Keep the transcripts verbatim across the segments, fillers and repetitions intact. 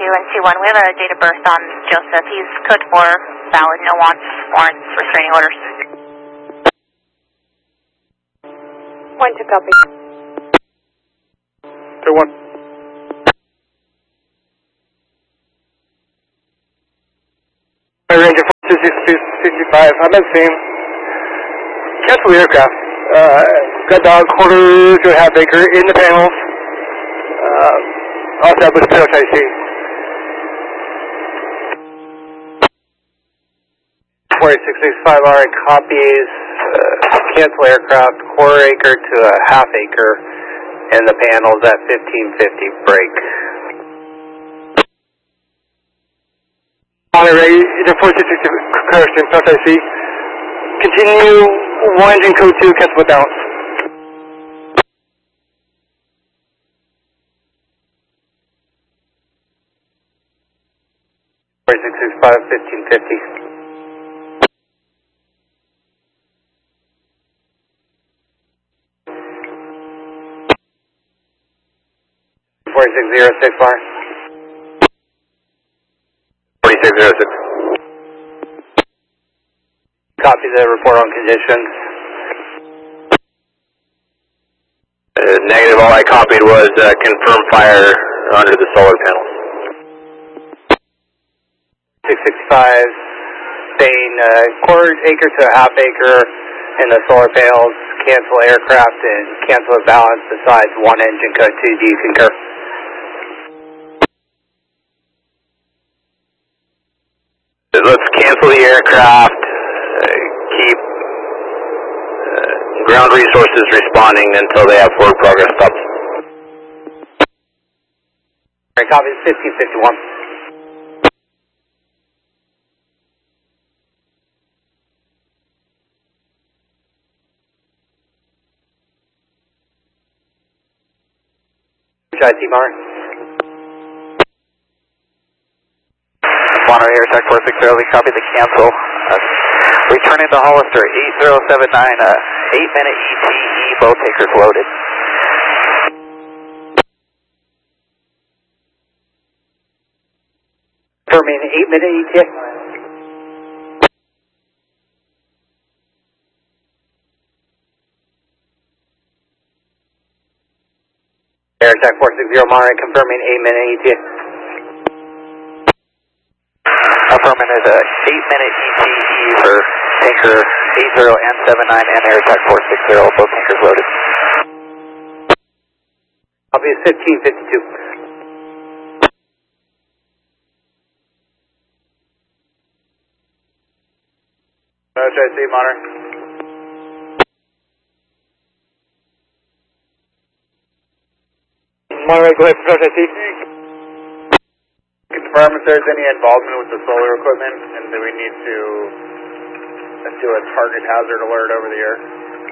two and two one. We have a date of birth on Joseph. He's code four, valid, no wants, warrants, restraining orders. One to copy. two one. Ranger four two sixty-five, I'm at same. Cancel the aircraft. Uh, got dog quarter to a half acre in the panels. Uh, all set with the P L I C. forty-six sixty-five R I copies. Uh, cancel aircraft, quarter acre to a half acre in the panels at fifteen fifty break. Monterey, the four six six correction, P L I C. Continue one engine code two, cancel with balance. forty-six sixty-five, fifteen fifty. forty-six oh six bar. forty-six oh six. Copy the report on conditions. Uh, negative, all I copied was uh, confirmed fire under the solar panels. six sixty-five, saying uh, quarter acre to a half acre in the solar panels, cancel aircraft and cancel the balance besides one engine code two. Do you concur? Let's cancel the aircraft, uh, keep uh, ground resources responding until they have forward progress stops. Alright, copy fifteen fifty-one. I T Mark. Monterey Air Attack four six zero, we copy the cancel. Uh, returning to Hollister eight zero seven nine, uh, eight minute E T E, both takers loaded. Confirming eight minute E T A. Air Attack four six zero, Monterey, confirming eight minute E T A. Affirmative, uh, eight minute E T E for tanker eight zero and seven nine and Air Attack four six zero, both tankers loaded. Copy is fifteen fifty-two. H I C, Monterey. Monterey, go ahead for H I C. Confirm if there's any involvement with the solar equipment, and do we need to do a target hazard alert over the air?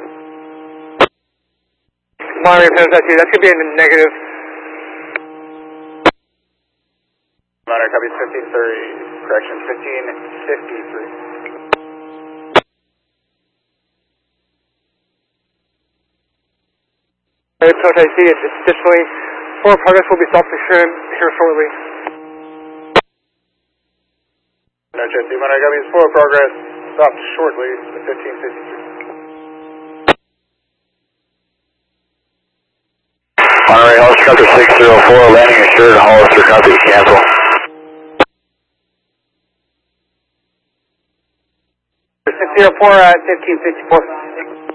Monterey, H I C, that could be in the negative. Monterey, copy fifteen thirty, correction, fifteen fifty-three. H I C, additionally, forward progress will be stopped here shortly. H I C, when I got these forward progress stopped shortly, fifteen fifty-two. Monterey, Hollister Copter six zero four, landing assured, Hollister Copy, cancel. six zero four at fifteen fifty-four.